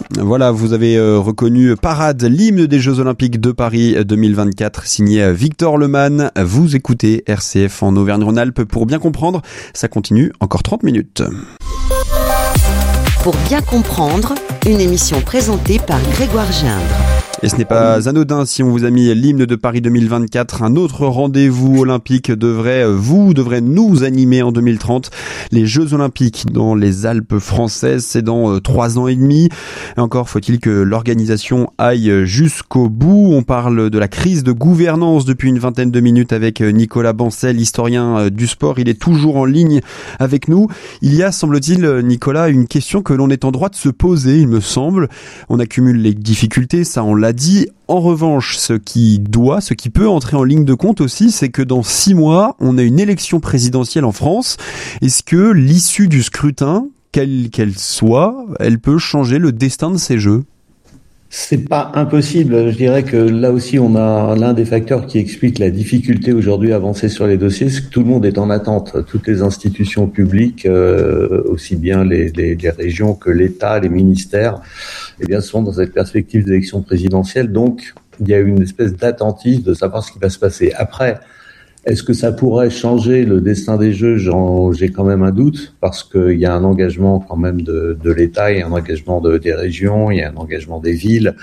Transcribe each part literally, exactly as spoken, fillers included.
Voilà, vous avez euh, reconnu Parade, l'hymne des Jeux Olympiques de Paris deux mille vingt-quatre, signé Victor Lemann. Vous écoutez R C F en Auvergne-Rhône-Alpes. Pour bien comprendre, ça continue encore trente minutes. Pour bien comprendre, une émission présentée par Grégoire Gindre. Et ce n'est pas anodin si on vous a mis l'hymne de Paris deux mille vingt-quatre. Un autre rendez-vous olympique devrait vous, devrait nous animer en deux mille trente. Les Jeux Olympiques dans les Alpes françaises, c'est dans trois ans et demi. Et encore faut-il que l'organisation aille jusqu'au bout. On parle de la crise de gouvernance depuis une vingtaine de minutes avec Nicolas Bancel, historien du sport. Il est toujours en ligne avec nous. Il y a, semble-t-il, Nicolas, une question que l'on est en droit de se poser, il me semble. On accumule les difficultés, ça on l'a dit. En revanche, ce qui doit, ce qui peut entrer en ligne de compte aussi, c'est que dans six mois, on a une élection présidentielle en France. Est-ce que l'issue du scrutin, quelle qu'elle soit, elle peut changer le destin de ces Jeux ? C'est pas impossible. Je dirais que là aussi, on a l'un des facteurs qui explique la difficulté aujourd'hui à avancer sur les dossiers, c'est que tout le monde est en attente. Toutes les institutions publiques, euh, aussi bien les, les, les régions que l'État, les ministères, eh bien, sont dans cette perspective d'élection présidentielle. Donc, il y a une espèce d'attentisme de savoir ce qui va se passer. Après, est-ce que ça pourrait changer le destin des Jeux ? J'en, j'ai quand même un doute, parce qu'il y a un engagement quand même de, de l'État, il y a un engagement de, des régions, il y a un engagement des villes,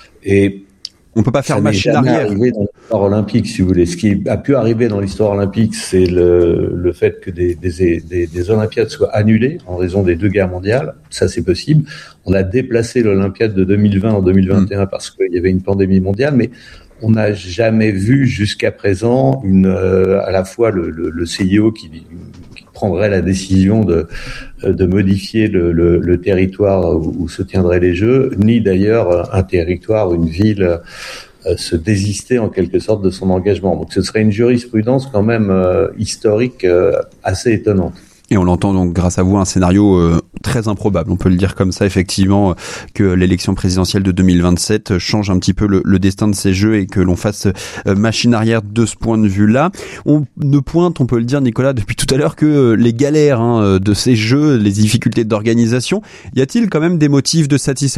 et on peut pas faire machine arrière. Ça n'est jamais arrivé dans l'histoire olympique, si vous voulez. Ce qui a pu arriver dans l'histoire olympique, c'est le, le fait que des, des, des, des Olympiades soient annulées en raison des deux guerres mondiales. Ça, c'est possible. On a déplacé l'Olympiade de deux mille vingt en deux mille vingt et un mmh. parce qu'il y avait une pandémie mondiale, mais on n'a jamais vu jusqu'à présent une, euh, à la fois le, le, le C I O qui, qui prendrait la décision de, de modifier le, le, le territoire où, où se tiendraient les Jeux, ni d'ailleurs un territoire, une ville euh, se désister en quelque sorte de son engagement. Donc ce serait une jurisprudence quand même euh, historique euh, assez étonnante. Et on l'entend donc grâce à vous, un scénario euh, très improbable, on peut le dire comme ça effectivement, que l'élection présidentielle de deux mille vingt-sept change un petit peu le, le destin de ces Jeux et que l'on fasse euh, machine arrière de ce point de vue-là. On ne pointe, on peut le dire Nicolas, depuis tout à l'heure que euh, les galères hein, de ces Jeux, les difficultés d'organisation. Y a-t-il quand même des motifs de satisfaction ?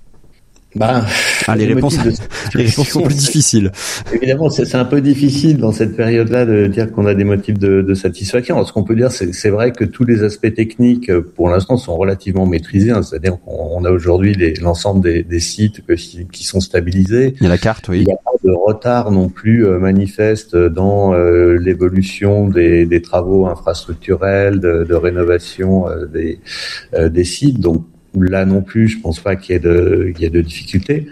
Ben, ah, les, réponses, les réponses sont plus difficiles. Évidemment, c'est, c'est un peu difficile dans cette période-là de dire qu'on a des motifs de, de satisfaction. Alors, ce qu'on peut dire, c'est, c'est vrai que tous les aspects techniques, pour l'instant, sont relativement maîtrisés. Hein, c'est-à-dire qu'on a aujourd'hui les, l'ensemble des, des sites que, qui sont stabilisés. Il y a la carte, oui. Il n'y a pas de retard non plus euh, manifeste dans euh, l'évolution des, des travaux infrastructurels, de, de rénovation euh, des, euh, des sites. Donc, là non plus, je pense pas qu'il y ait de, qu'il y ait de difficultés.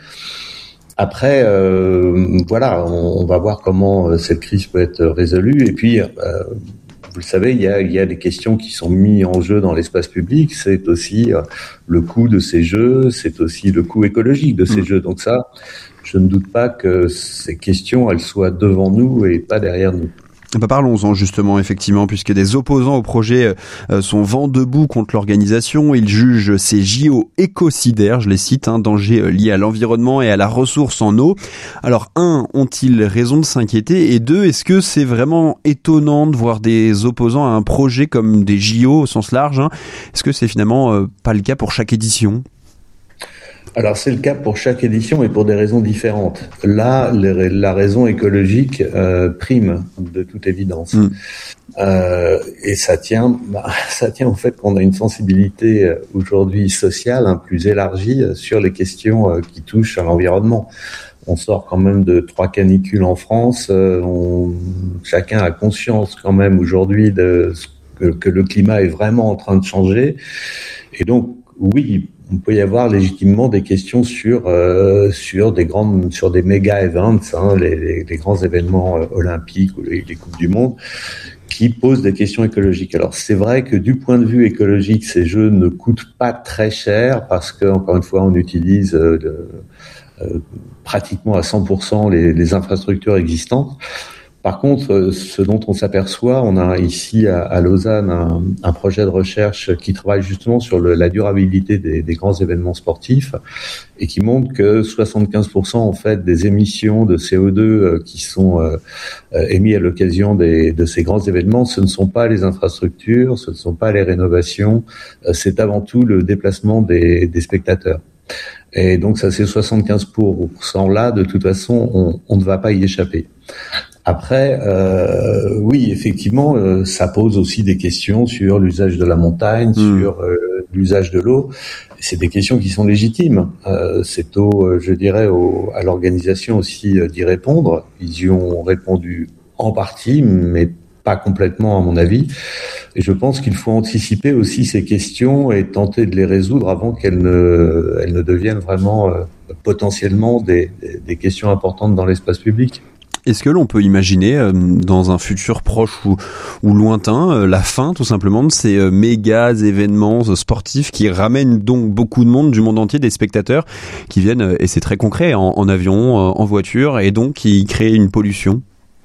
Après, euh, voilà, on, on va voir comment cette crise peut être résolue. Et puis, euh, vous le savez, il y a, il y a des questions qui sont mises en jeu dans l'espace public. C'est aussi euh, le coût de ces jeux, c'est aussi le coût écologique de ces mmh. jeux. Donc ça, je ne doute pas que ces questions, elles soient devant nous et pas derrière nous. Bah parlons-en justement effectivement, puisque des opposants au projet euh, sont vent debout contre l'organisation. Ils jugent ces J O écocidaires, je les cite, un danger lié à l'environnement et à la ressource en eau. Alors un, ont-ils raison de s'inquiéter ? Et deux, est-ce que c'est vraiment étonnant de voir des opposants à un projet comme des J O au sens large hein ? Est-ce que c'est finalement euh, pas le cas pour chaque édition ? Alors c'est le cas pour chaque édition et pour des raisons différentes. Là, les, la raison écologique euh, prime de toute évidence, mmh. euh, et ça tient, bah, ça tient au fait qu'on a une sensibilité euh, aujourd'hui sociale hein, plus élargie euh, sur les questions euh, qui touchent à l'environnement. On sort quand même de trois canicules en France. Euh, on, chacun a conscience quand même aujourd'hui de que, que le climat est vraiment en train de changer, et donc oui. On peut y avoir légitimement des questions sur euh, sur des grandes sur des méga events, hein, les, les, les grands événements euh, olympiques ou les, les coupes du monde, qui posent des questions écologiques. Alors c'est vrai que du point de vue écologique, ces jeux ne coûtent pas très cher parce que encore une fois, on utilise euh, le, euh, pratiquement à cent pour cent les, les infrastructures existantes. Par contre, ce dont on s'aperçoit, on a ici à, à Lausanne un, un projet de recherche qui travaille justement sur le, la durabilité des, des grands événements sportifs et qui montre que soixante-quinze pour cent en fait des émissions de C O deux qui sont euh, émises à l'occasion des, de ces grands événements, ce ne sont pas les infrastructures, ce ne sont pas les rénovations, c'est avant tout le déplacement des, des spectateurs. Et donc ça, ces soixante-quinze pour cent là, de toute façon, on, on ne va pas y échapper. Après, euh, oui, effectivement, euh, ça pose aussi des questions sur l'usage de la montagne, mmh. sur euh, l'usage de l'eau. C'est des questions qui sont légitimes. Euh, c'est au, je dirais, au, à l'organisation aussi euh, d'y répondre. Ils y ont répondu en partie, mais pas complètement, à mon avis. Et je pense qu'il faut anticiper aussi ces questions et tenter de les résoudre avant qu'elles ne, elles ne deviennent vraiment euh, potentiellement des, des, des questions importantes dans l'espace public. Est-ce que l'on peut imaginer, euh, dans un futur proche ou, ou lointain, euh, la fin tout simplement de ces euh, méga événements euh, sportifs qui ramènent donc beaucoup de monde du monde entier, des spectateurs qui viennent, euh, et c'est très concret, en, en avion, euh, en voiture, et donc qui créent une pollution?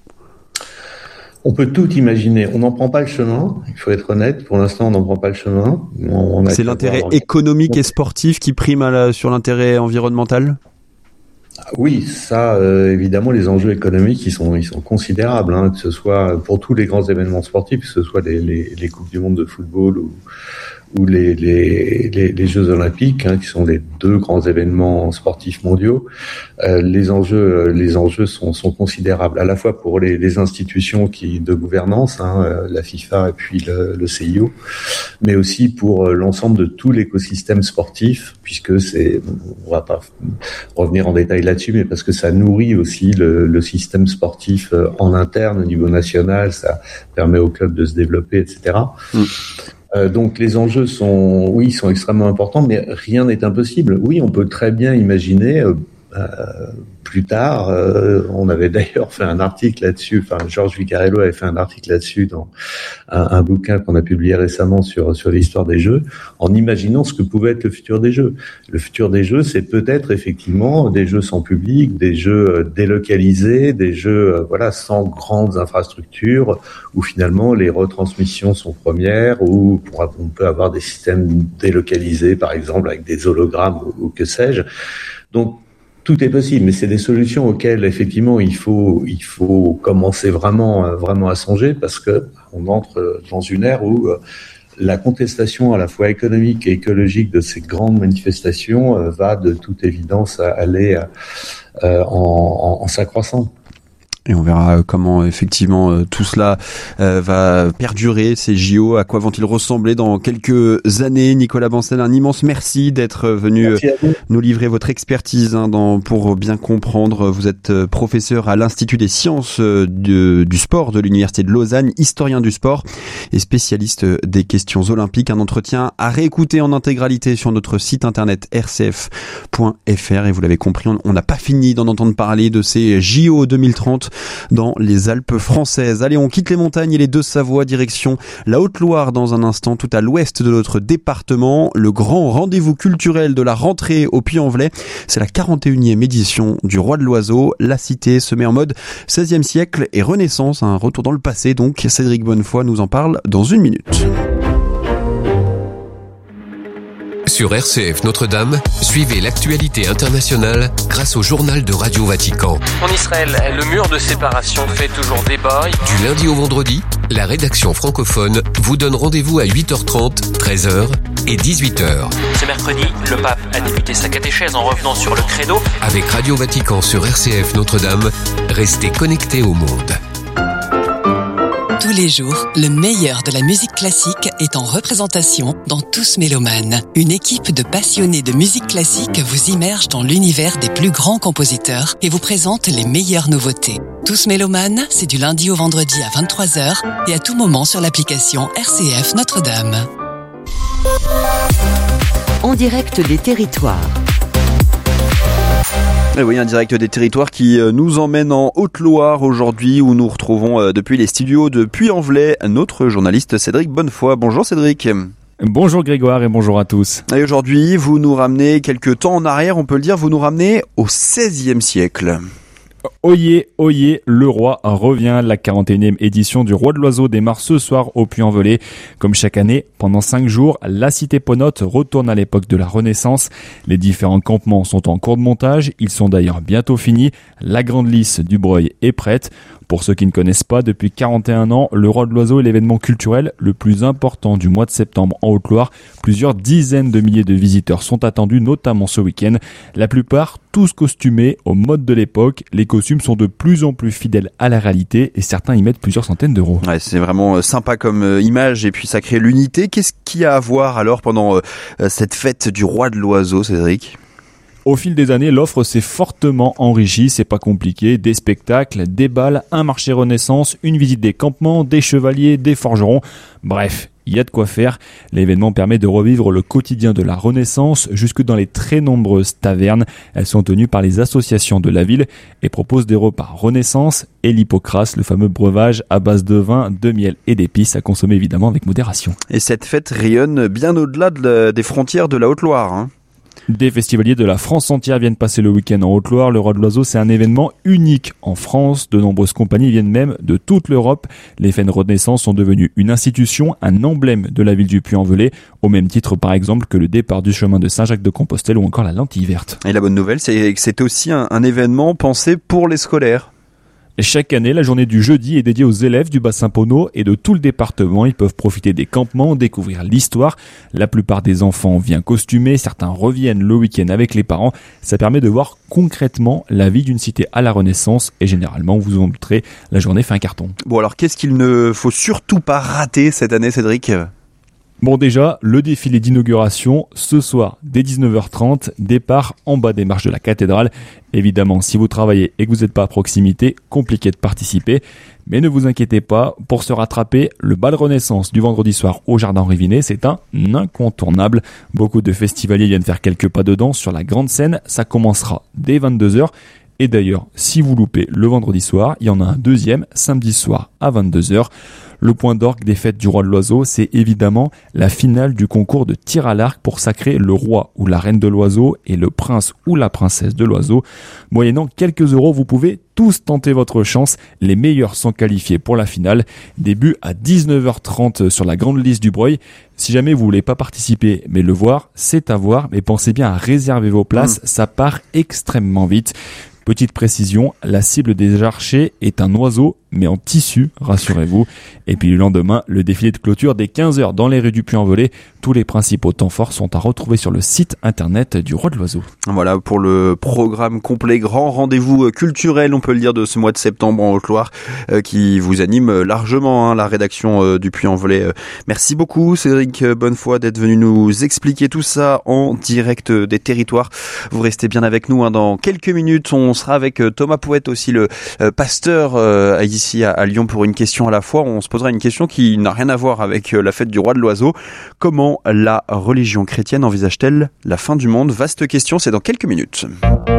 On peut tout imaginer. On n'en prend pas le chemin. Il faut être honnête. Pour l'instant, on n'en prend pas le chemin. On, on a c'est l'intérêt économique et sportif qui prime à la, sur l'intérêt environnemental? Oui, ça, euh, évidemment, les enjeux économiques, ils sont, ils sont considérables, hein, que ce soit pour tous les grands événements sportifs, que ce soit les, les, les Coupes du Monde de football ou, ou les, les, les, les Jeux Olympiques, hein, qui sont les deux grands événements sportifs mondiaux. Euh, les enjeux, les enjeux sont, sont considérables, à la fois pour les, les institutions qui de gouvernance, hein, la FIFA et puis le, le C I O, mais aussi pour l'ensemble de tout l'écosystème sportif, puisque c'est, on va pas revenir en détail là-dessus, mais parce que ça nourrit aussi le, le système sportif en interne au niveau national, ça permet aux clubs de se développer, et cetera. Mmh. Euh, donc les enjeux sont, oui, sont extrêmement importants, mais rien n'est impossible. Oui, on peut très bien imaginer euh, euh, plus tard. Euh, on avait d'ailleurs fait un article là-dessus. Enfin, Georges Vicarello avait fait un article là-dessus dans un, un bouquin qu'on a publié récemment sur sur l'histoire des Jeux, en imaginant ce que pouvait être le futur des Jeux. Le futur des Jeux, c'est peut-être effectivement des Jeux sans public, des Jeux délocalisés, des Jeux, euh, voilà, sans grandes infrastructures, où finalement les retransmissions sont premières, où on peut avoir des systèmes délocalisés, par exemple avec des hologrammes ou, ou que sais-je. Donc tout est possible, mais c'est des solutions auxquelles effectivement il faut il faut commencer vraiment vraiment à songer, parce que on entre dans une ère où la contestation à la fois économique et écologique de ces grandes manifestations va de toute évidence aller en, en, en s'accroissant. Et on verra comment effectivement euh, tout cela euh, va perdurer, ces J O, à quoi vont-ils ressembler dans quelques années. Nicolas Bancel, un immense merci d'être venu euh, nous livrer votre expertise, hein, dans, pour bien comprendre. Vous êtes euh, professeur à l'Institut des sciences euh, de, du sport de l'Université de Lausanne, historien du sport et spécialiste des questions olympiques. Un entretien à réécouter en intégralité sur notre site internet r c f point f r. Et vous l'avez compris, on n'a pas fini d'en entendre parler de ces J O deux mille trente dans les Alpes françaises. Allez, on quitte les montagnes et les Deux-Savoie, direction la Haute-Loire dans un instant, tout à l'ouest de notre département. Le grand rendez-vous culturel de la rentrée au Puy-en-Velay, c'est la quarante et unième édition du Roi de l'Oiseau. La cité se met en mode seizième siècle et Renaissance, un retour dans le passé. Donc Cédric Bonnefoy nous en parle dans une minute. Sur R C F Notre-Dame, suivez l'actualité internationale grâce au journal de Radio Vatican. En Israël, le mur de séparation fait toujours débat. Du lundi au vendredi, la rédaction francophone vous donne rendez-vous à huit heures trente, treize heures et dix-huit heures. Ce mercredi, le pape a débuté sa catéchèse en revenant sur le credo. Avec Radio Vatican sur R C F Notre-Dame, restez connectés au monde. Tous les jours, le meilleur de la musique classique est en représentation dans Tous Mélomanes. Une équipe de passionnés de musique classique vous immerge dans l'univers des plus grands compositeurs et vous présente les meilleures nouveautés. Tous Mélomanes, c'est du lundi au vendredi à vingt-trois heures et à tout moment sur l'application R C F Notre-Dame. En direct des territoires. Et oui, un direct des territoires qui nous emmène en Haute-Loire aujourd'hui, où nous retrouvons depuis les studios de Puy-en-Velay notre journaliste Cédric Bonnefoy. Bonjour Cédric. Bonjour Grégoire et bonjour à tous. Et aujourd'hui, vous nous ramenez quelques temps en arrière, on peut le dire, vous nous ramenez au seizième siècle. Oyez, oyez, le roi revient. La quarante et unième édition du Roi de l'Oiseau démarre ce soir au Puy-en-Velay. Comme chaque année, pendant cinq jours, la cité ponote retourne à l'époque de la Renaissance. Les différents campements sont en cours de montage. Ils sont d'ailleurs bientôt finis. La grande lice du Breuil est prête. Pour ceux qui ne connaissent pas, depuis quarante et un ans, le Roi de l'Oiseau est l'événement culturel le plus important du mois de septembre en Haute-Loire. Plusieurs dizaines de milliers de visiteurs sont attendus, notamment ce week-end. La plupart, tous costumés au mode de l'époque. Les costumes sont de plus en plus fidèles à la réalité et certains y mettent plusieurs centaines d'euros. Ouais, c'est vraiment sympa comme image et puis ça crée l'unité. Qu'est-ce qu'il y a à voir alors pendant euh, cette fête du Roi de l'Oiseau, Cédric ? Au fil des années, l'offre s'est fortement enrichie, c'est pas compliqué, des spectacles, des balles, un marché Renaissance, une visite des campements, des chevaliers, des forgerons, bref, il y a de quoi faire. L'événement permet de revivre le quotidien de la Renaissance jusque dans les très nombreuses tavernes. Elles sont tenues par les associations de la ville et proposent des repas Renaissance et l'hypocras, le fameux breuvage à base de vin, de miel et d'épices à consommer évidemment avec modération. Et cette fête rayonne bien au-delà de la, des frontières de la Haute-Loire, hein. Des festivaliers de la France entière viennent passer le week-end en Haute-Loire. Le Roi de l'Oiseau, c'est un événement unique en France. De nombreuses compagnies viennent même de toute l'Europe. Les fêtes de Renaissance sont devenues une institution, un emblème de la ville du Puy-en-Velay, au même titre par exemple que le départ du chemin de Saint-Jacques-de-Compostelle ou encore la lentille verte. Et la bonne nouvelle, c'est que c'est aussi un, un événement pensé pour les scolaires. Et chaque année, la journée du jeudi est dédiée aux élèves du bassin Pono et de tout le département. Ils peuvent profiter des campements, découvrir l'histoire. La plupart des enfants viennent costumés, certains reviennent le week-end avec les parents. Ça permet de voir concrètement la vie d'une cité à la Renaissance et généralement, vous en douterez, la journée fait un carton. Bon alors, qu'est-ce qu'il ne faut surtout pas rater cette année, Cédric ? Bon déjà, le défilé d'inauguration, ce soir, dès dix-neuf heures trente, départ en bas des marches de la cathédrale. Évidemment, si vous travaillez et que vous n'êtes pas à proximité, compliqué de participer. Mais ne vous inquiétez pas, pour se rattraper, le bal Renaissance du vendredi soir au Jardin Rivinet, c'est un incontournable. Beaucoup de festivaliers viennent faire quelques pas dedans sur la grande scène. Ça commencera dès vingt-deux heures. Et d'ailleurs, si vous loupez le vendredi soir, il y en a un deuxième samedi soir à vingt-deux heures. Le point d'orgue des fêtes du Roi de l'Oiseau, c'est évidemment la finale du concours de tir à l'arc pour sacrer le roi ou la reine de l'oiseau et le prince ou la princesse de l'oiseau. Moyennant quelques euros, vous pouvez tous tenter votre chance. Les meilleurs sont qualifiés pour la finale. Début à dix-neuf heures trente sur la grande liste du Breuil. Si jamais vous voulez pas participer, mais le voir, c'est à voir. Mais pensez bien à réserver vos places, mmh. Ça part extrêmement vite. Petite précision, la cible des archers est un oiseau, mais en tissu, rassurez-vous. Et puis le lendemain, le défilé de clôture dès quinze heures dans les rues du Puy-en-Velay. Tous les principaux temps forts sont à retrouver sur le site internet du Roi de l'Oiseau. Voilà pour le programme complet, grand rendez-vous culturel, on peut le dire, de ce mois de septembre en Haute-Loire, euh, qui vous anime largement, hein, la rédaction euh, du Puy-en-Velay. Euh, merci beaucoup Cédric Bonnefoy d'être venu nous expliquer tout ça en direct des territoires. Vous restez bien avec nous, hein, dans quelques minutes. On sera avec Thomas Pouette aussi, le euh, pasteur euh, ici à, à Lyon, pour une question à la fois. On se posera une question qui n'a rien à voir avec euh, la fête du Roi de l'Oiseau. Comment la religion chrétienne envisage-t-elle la fin du monde ? Vaste question, c'est dans quelques minutes.